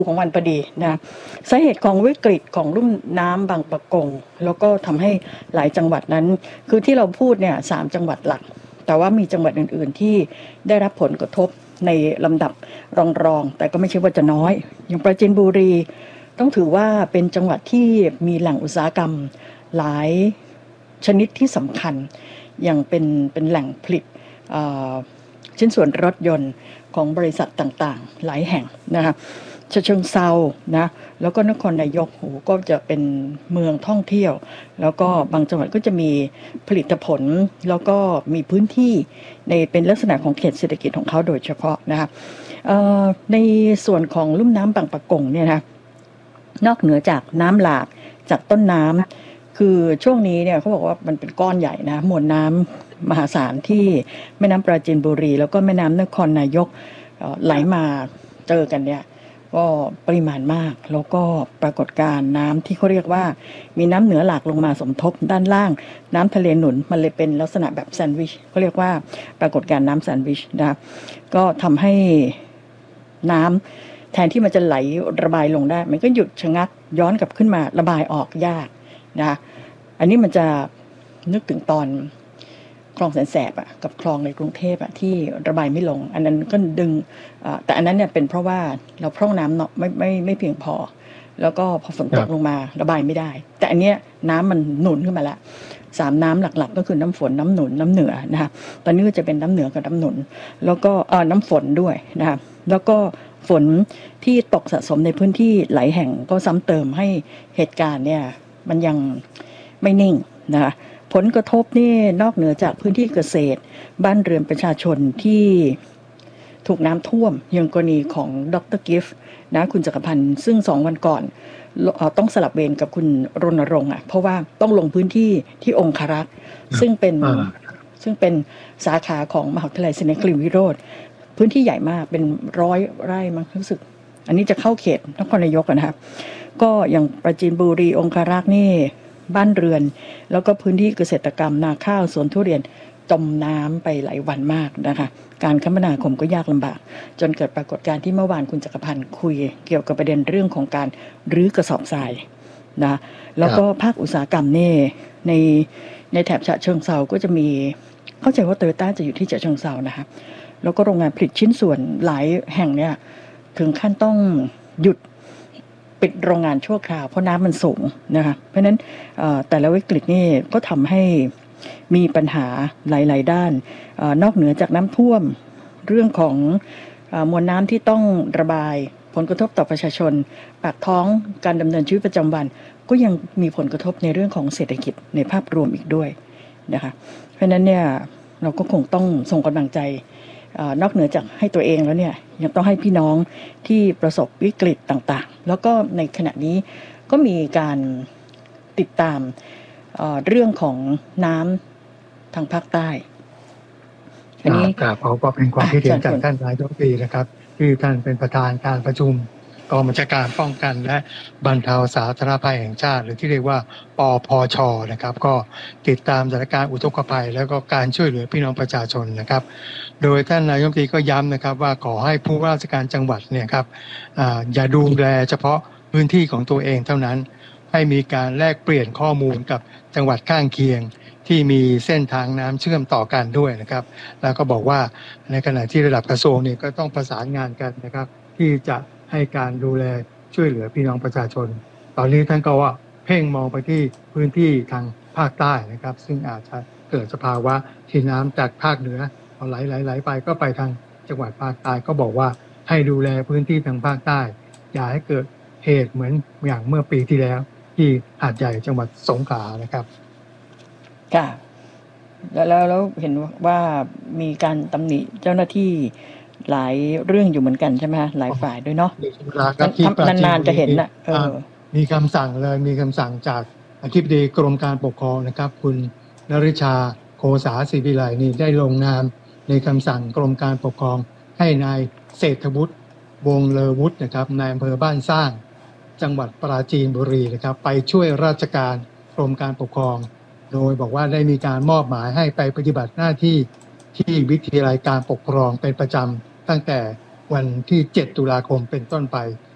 ของวันพอดีนะสาเหตุของวิกฤตของลุ่มน้ำบางปะกงแล้วก็ทำให้หลายจังหวัดนั้นคือที่เราพูดเนี่ย3จังหวัดหลักแต่ว่ามีจังหวัดอื่นๆที่ได้รับผลกระทบในลำดับรองๆแต่ก็ไม่ใช่ว่าจะน้อยอย่างปราจีนบุรีต้องถือว่าเป็นจังหวัดที่มีแหล่งอุตสาหกรรมหลายชนิดที่สำคัญอย่างเป็นแหล่งผลิตชิ้นส่วนรถยนต์ของบริษัทต่างๆหลายแห่งนะคะฉะเชิงเทรานะแล้วก็นครนายกก็จะเป็นเมืองท่องเที่ยวแล้วก็บางจังหวัดก็จะมีผลิตผลแล้วก็มีพื้นที่ในเป็นลักษณะของเขตเศรษฐกิจของเขาโดยเฉพาะนะคะในส่วนของลุ่มน้ำบางปะกงเนี่ยนะนอกเหนือจากน้ำหลากจากต้นน้ำคือช่วงนี้เนี่ยเขาบอกว่ามันเป็นก้อนใหญ่นะมวลน้ำมหาศาลที่แม่น้ำปราจีนบุรีแล้วก็แม่น้ำนครนายกไหลมาเจอกันเนี่ยก็ปริมาณมากแล้วก็ปรากฏการณ์น้ำที่เขาเรียกว่ามีน้ำเหนือหลากลงมาสมทบด้านล่างน้ำทะเลหนุนมันเลยเป็นลักษณะแบบแซนด์วิชเขาเรียกว่าปรากฏการณ์น้ำแซนด์วิชนะครับก็ทำให้น้ำแทนที่มันจะไหลระบายลงได้มันก็หยุดชะงักย้อนกลับขึ้นมาระบายออกยากนะอันนี้มันจะนึกถึงตอนคลองแสนแสบกับคลองในกรุงเทพที่ระบายไม่ลงอันนั้นก็ดึงแต่อันนั้นเนี่ยเป็นเพราะว่าเราพร่องน้ำเนาะไม่เพียงพอแล้วก็พอฝนตกลงมาระบายไม่ได้แต่อันเนี้ยน้ำมันหนุนขึ้นมาแล้ว3น้ำหลักๆก็คือน้ำฝนน้ำหนุนน้ำเหนือนะคะตอนนี้ก็จะเป็นน้ำเหนือกับน้ำหนุนแล้วก็น้ำฝนด้วยนะคะแล้วก็ฝนที่ตกสะสมในพื้นที่หลายแห่งก็ซ้ำเติมให้เหตุการณ์เนี่ยมันยังไม่นิ่งนะคะผลกระทบนี่นอกเหนือจากพื้นที่เกษตรบ้านเรือนประชาชนที่ถูกน้ำท่วมอย่างกรณีของดร.กิฟต์นะคุณจักรพันธ์ซึ่ง2วันก่อนต้องสลับเวรกับคุณรณรงค์เพราะว่าต้องลงพื้นที่ที่องครักษ์ซึ่งเป็นสาขาของมหาวิทยาลัยศรีนครินทรวิโรธพื้นที่ใหญ่มากเป็น100 ไร่มั้งรู้สึกอันนี้จะเข้าเขตนครนายกนะครับก็อย่างปราจีนบุรีองครักษ์นี่บ้านเรือนแล้วก็พื้นที่เกษตรกรรมนาข้าวสวนทุเรียนจมน้ำไปหลายวันมากนะคะการคมนาคมก็ยากลำบากจนเกิดปรากฏการณ์ที่เมื่อวานคุณจักรพันธ์คุยเกี่ยวกับประเด็นเรื่องของการรื้อกระสอบทรายนะแล้วก็ภาคอุตสาหกรรมนี่ในแถบฉะเชิงเทราก็จะมีเข้าใจว่าโตโยต้าจะอยู่ที่ฉะเชิงเทรานะคะแล้วก็โรงงานผลิตชิ้นส่วนหลายแห่งเนี่ยถึงขั้นต้องหยุดปิดโรงงานชั่วคราวเพราะน้ำมันสูงนะคะเพราะฉะนั้นแต่ละวิกฤตนี่ก็ทำให้มีปัญหาหลายๆด้านนอกเหนือจากน้ำท่วมเรื่องของมวลน้ำที่ต้องระบายผลกระทบต่อประชาชนปากท้องการดำเนินชีวิตประจำวันก็ยังมีผลกระทบในเรื่องของเศรษฐกิจในภาพรวมอีกด้วยนะคะเพราะฉะนั้นเนี่ยเราก็คงต้องส่งกำลังใจนอกเหนือจากให้ตัวเองแล้วเนี่ยยังต้องให้พี่น้องที่ประสบวิกฤตต่างๆแล้วก็ในขณะนี้ก็มีการติดตามเรื่องของน้ำทางภาคใต้อันนี้ก็เป็นความคิดเห็นจากท่านนายกรัฐมนตรีนะครับที่ท่านเป็นประธานการประชุมกองบัญชาการป้องกันและบรรเทาสาธารณภัยแห่งชาติหรือที่เรียกว่าปพช.นะครับก็ติดตามสถานการณ์อุทกภัยแล้วก็การช่วยเหลือพี่น้องประชาชนนะครับโดยท่านนายกรัฐมนตรีก็ย้ำนะครับว่าขอให้ผู้ว่าราชการจังหวัดเนี่ยครับอย่าดูแลเฉพาะพื้นที่ของตัวเองเท่านั้นให้มีการแลกเปลี่ยนข้อมูลกับจังหวัดข้างเคียงที่มีเส้นทางน้ำเชื่อมต่อกันด้วยนะครับแล้วก็บอกว่าในขณะที่ระดับกระทรวงเนี่ยก็ต้องประสานงานกันนะครับที่จะให้การดูแลช่วยเหลือพี่น้องประชาชนตอนนี้ท่านก็ว่าเพ่งมองไปที่พื้นที่ทางภาคใต้นะครับซึ่งอาจจะเกิดสภาวะที่น้ำจากภาคเหนือเอาไหลไปก็ไปทางจังหวัดภาคใต้ก็บอกว่าให้ดูแลพื้นที่ทางภาคใต้อย่าให้เกิดเหตุเหมือนอย่างเมื่อปีที่แล้วที่หาดใหญ่จังหวัดสงขลานะครับค่ะแล้วเห็นว่ามีการตำหนิเจ้าหน้าที่หลายเรื่องอยู่เหมือนกันใช่ไหมฮะหลายฝ่ายด้วยเนาะนานๆจะเห็นน่ะมีคำสั่งเลยมีคำสั่งจากอธิบดีกรมการปกครองนะครับคุณนฤชาโคสาศิวิไลนี่ได้ลงนามในคำสั่งกรมการปกครองให้นายเศรษฐวุฒิวงเลอวุฒินะครับนายอำเภอบ้านสร้างจังหวัดปราจีนบุรีนะครับไปช่วยราชการกรมการปกครองโดยบอกว่าได้มีการมอบหมายให้ไปปฏิบัติหน้าที่ที่วิทยาลัยการปกครองเป็นประจำตั้งแต่วันที่7 ตุลาคมเป็นต้นไป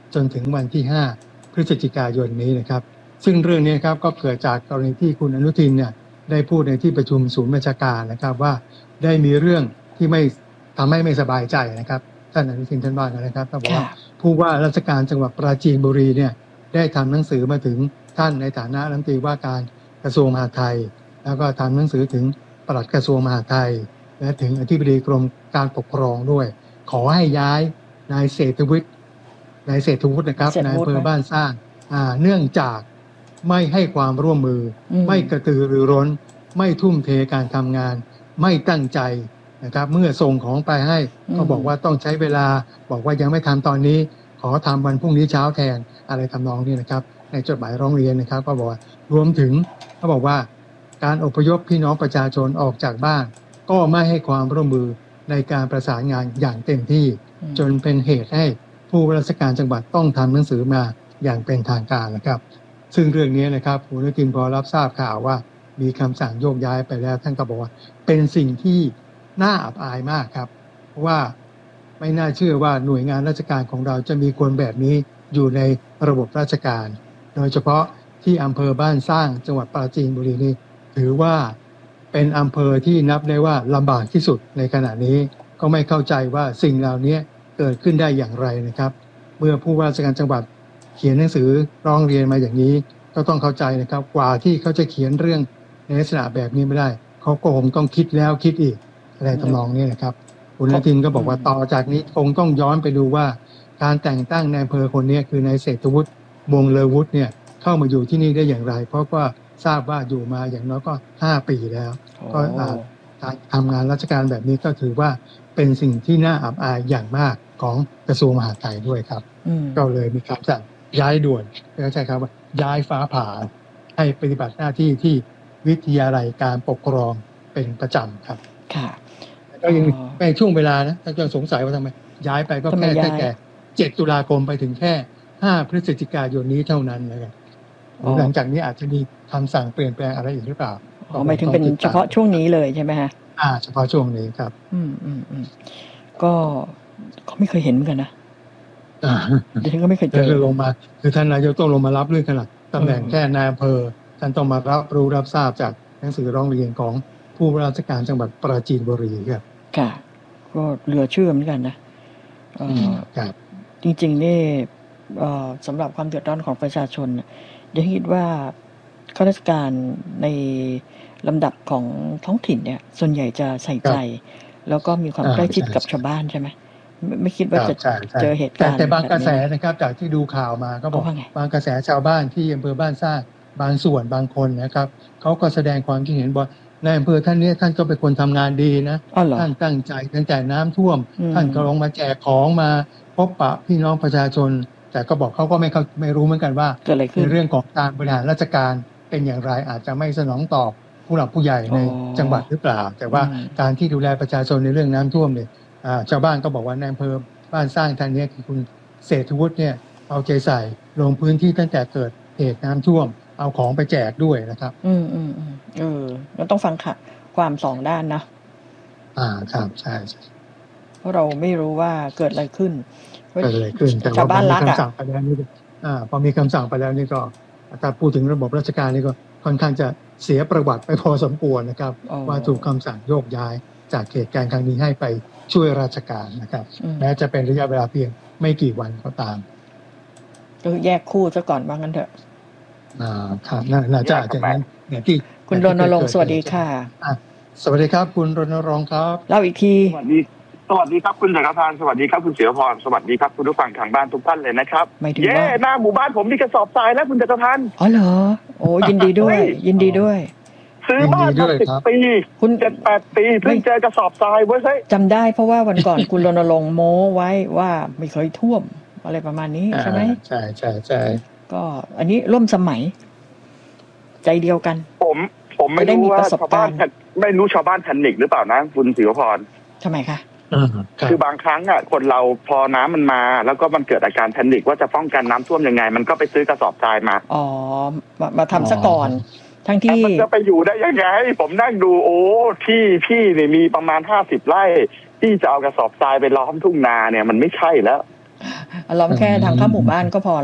จนถึงวันที่5พฤศจิกายนนี้นะครับซึ่งเรื่องนี้ครับก็เกิดจากกรณีที่คุณอนุทินเนี่ยได้พูดในที่ประชุมศูนย์บัญชาการนะครับว่าได้มีเรื่องที่ไม่ทำให้ไม่สบายใจนะครับท่านอนุทินท่านว่านะครับก็บอกว่าผู้ว่าราชการจังหวัดปราจีนบุรีเนี่ยได้ทำหนังสือมาถึงท่านในฐานะรัฐมนตรีว่าการกระทรวงมหาดไทยแล้วก็ทำหนังสือถึงปลัดกระทรวงมหาดไทยและถึงอธิบดีกรมการปกครองด้วยขอให้ย้ายนายเศรษฐวุฒินะครับนายอำเภอบ้านสร้างเนื่องจากไม่ให้ความร่วมมือไม่กระตือรือร้นไม่ทุ่มเทการทำงานไม่ตั้งใจนะครับเมื่อส่งของไปให้ก็บอกว่าต้องใช้เวลาบอกว่ายังไม่ทำตอนนี้ขอทำวันพรุ่งนี้เช้าแทนอะไรทำนองนี้นะครับในจดหมายร้องเรียนนะครับก็บอกว่ารวมถึงเขาบอกว่าการอพยพพี่น้องประชาชนออกจากบ้านก็ไม่ให้ความร่วมมือในการประสานงานอย่างเต็มที่จนเป็นเหตุให้ผู้ว่าราชการจังหวัดต้องทำหนังสือมาอย่างเป็นทางการนะครับซึ่งเรื่องนี้นะครับคุณอนุทินพอรับทราบข่าวว่ามีคำสั่งโยกย้ายไปแล้วท่านก็บอกว่าเป็นสิ่งที่น่าอับอายมากครับเพราะว่าไม่น่าเชื่อว่าหน่วยงานราชการของเราจะมีคนแบบนี้อยู่ในระบบราชการโดยเฉพาะที่อำเภอบ้านสร้างจังหวัดปราจีนบุรีนี้ถือว่าเป็นอำเภอที่นับได้ว่าลำบากที่สุดในขณะนี้ก็ไม่เข้าใจว่าสิ่งเหล่านี้เกิดขึ้นได้อย่างไรนะครับเมื่อผู้ว่าราชการจังหวัดเขียนหนังสือร้องเรียนมาอย่างนี้ก็ต้องเข้าใจนะครับกว่าที่เขาจะเขียนเรื่องในลักษณะแบบนี้ไม่ได้เขาก็คงต้องคิดแล้วคิดอีกอะไรทำนองนี้นะครับคุณอนุทินก็บอกว่าต่อจากนี้คงต้องย้อนไปดูว่าการแต่งตั้งนายอำเภอคนนี้คือนายเศรษฐวุฒิวงศ์เลอวุฒิเนี่ยเข้ามาอยู่ที่นี่ได้อย่างไรเพราะว่าทราบว่าอยู่มาอย่างน้อยก็5 ปีแล้วก็การทำงานราชการแบบนี้ก็ถือว่าเป็นสิ่งที่น่าอับอายอย่างมากของกระทรวงมหาดไทยด้วยครับก็เลยมีคำสั่งย้ายด่วนเข้าใจครับว่าย้ายฟ้าผ่าให้ปฏิบัติหน้าที่ที่วิทยาลัยการปกครองเป็นประจำครับค่ะก็ยังในช่วงเวลานะถ้าจะสงสัยว่าทำไมย้ายไปก็แค่7 ตุลาคมไปถึงแค่5 พฤศจิกายนนี้เท่านั้นนะครับหลังจากนี้อาจจะมีคำสั่งเปลี่ยนแปลงอะไรอีกหรือเปล่าหมายถึงเป็นเฉพาะช่วงนี้เลยใช่ไหมฮะเฉพาะช่วงนี้ครับก็ไม่เคยเห็นเหมือนกันนะดิฉันก็ไม่เคยเจอลงมาคือท่านนายกต้องลงมารับเรื่องขนาดตำแหน่งแค่นายอำเภอท่านต้องมารับทราบจากหนังสือร้องเรียนของผู้ว่าราชการจังหวัดปราจีนบุรีครับค่ะก็เหลือเชื่อเหมือนกันนะครับจริงๆนี่สำหรับความเดือดร้อนของประชาชนดิฉันคิดว่าข้าราชการในลำดับของท้องถิ่นเนี่ยส่วนใหญ่จะใส่ใจแล้วก็มีความใกล้ชิดกับชาวบ้านใช่ไหมไม่คิดว่าจะเจอเหตุการณ์แต่บางกระแสนะครับจากที่ดูข่าวมาก็บอกบางกระแสชาวบ้านที่อำเภอบ้านสร้างบางส่วนบางคนนะครับเขาก็แสดงความคิดเห็นว่าในอำเภอท่านนี้ท่านก็เป็นคนทำงานดีนะท่านตั้งใจตั้งแต่น้ำท่วมท่านก็ลงมาแจกของมาพบปะพี่น้องประชาชนแต่ก็บอกเขาก็ไม่รู้เหมือนกันว่าในเรื่องของการบริหารราชการเป็นอย่างไรอาจจะไม่สนองตอบผู้หลักผู้ใหญ่ในจังหวัดหรือเปล่าแต่ว่าการที่ดูแลประชาชนในเรื่องน้ำท่วมเนี่ยชาวบ้านก็บอกว่าในอำเภอบ้านสร้างท่านนี้คือคุณเศรษฐวุฒิเนี่ยเอาใจใส่ลงพื้นที่ตั้งแต่เกิดเหตุน้ำท่วมเอาของไปแจกด้วยนะครับมันต้องฟังค่ะความสองด้านนะครับใช่เพราะเราไม่รู้ว่าเกิดอะไรขึ้นแต่ชาวบ้านรักอ่ะพอมีคำสั่งไปแล้วนี่ก็ถ้าพูดถึงระบบราชการนี่ก็ค่อนข้างจะเสียประวัติไปพอสมควรนะครับว่าถูกคำสั่งโยกย้ายจากเหตุการณ์ครั้งนี้ให้ไปช่วยราชการนะครับแม้จะเป็นระยะเวลาเพียงไม่กี่วันก็ตามก็แยกคู่ซะก่อนว่างั้นเถอะครับน่าจะอย่างนั้นเนี่ยที่คุณรณรงค์สวัสดีค่ะสวัสดีครับคุณรณรงค์ครับเล่าอีกทีสวัสดีครับคุณจักรพันธ์สวัสดีครับคุณเสียพรสวัสดีครับคุณผู้ฟังทางบ้านทุกท่านเลยนะครับหน้าหมู่บ้านผมมีกระสอบทรายแล้วคุณจักรพันธ์อ๋อเหรอโอ้ยินดีด้วยยินดีด้วยซื้อบ้านมา10 ปีคุณ7-8 ปีเพิ่งเจอกระสอบทรายไว้ใช่จำได้เพราะว่าวันก่อนคุณรณรงค์โม้ไว้ว่าไม่เคยท่วมอะไรประมาณนี้ใช่ไหมใช่ก็อันนี้ร่วมสมัยใจเดียวกันผมไม่รู้ว่าชาวบ้านไม่รู้ชาวบ้านแพนิคหรือเปล่านะคุณศิวพรทำไมคะคือบางครั้งคนเราพอน้ำมันมาแล้วก็มันเกิดอาการแพนิคว่าจะป้องกันน้ำท่วมยังไงมันก็ไปซื้อกระสอบทรายมามาทำซะก่อนทั้งที่มันจะไปอยู่ได้ยังไงผมนั่งดูโอ้ที่พี่เนี่ยมีประมาณ50 ไร่ที่จะเอากระสอบทรายไปล้อมทุ่งนาเนี่ยมันไม่ใช่แล้วล้อมแค่ทางเข้าหมู่บ้านก็พอ